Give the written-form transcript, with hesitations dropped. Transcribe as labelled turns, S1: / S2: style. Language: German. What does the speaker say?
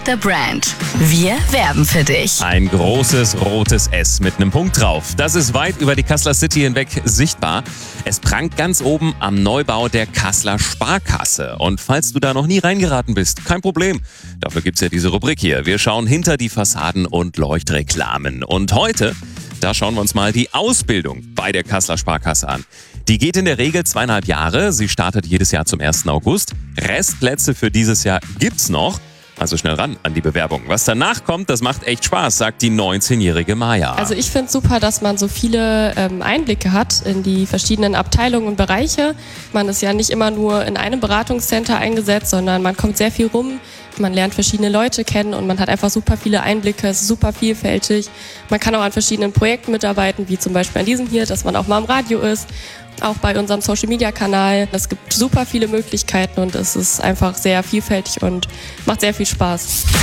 S1: the Brand. Wir werben für dich.
S2: Ein großes rotes S mit einem Punkt drauf. Das ist weit über die Kasseler City hinweg sichtbar. Es prangt ganz oben am Neubau der Kasseler Sparkasse. Und falls du da noch nie reingeraten bist, kein Problem. Dafür gibt's ja diese Rubrik hier. Wir schauen hinter die Fassaden und Leuchtreklamen. Und heute, da schauen wir uns mal die Ausbildung bei der Kasseler Sparkasse an. Die geht in der Regel 2,5 Jahre. Sie startet jedes Jahr zum 1. August. Restplätze für dieses Jahr gibt's noch. Also schnell ran an die Bewerbung. Was danach kommt, das macht echt Spaß, sagt die 19-jährige Maja.
S3: Also ich finde es super, dass man so viele Einblicke hat in die verschiedenen Abteilungen und Bereiche. Man ist ja nicht immer nur in einem Beratungscenter eingesetzt, sondern man kommt sehr viel rum. Man lernt verschiedene Leute kennen und man hat einfach super viele Einblicke, es ist super vielfältig. Man kann auch an verschiedenen Projekten mitarbeiten, wie zum Beispiel an diesem hier, dass man auch mal im Radio ist, auch bei unserem Social-Media-Kanal. Es gibt super viele Möglichkeiten und es ist einfach sehr vielfältig und macht sehr viel Spaß.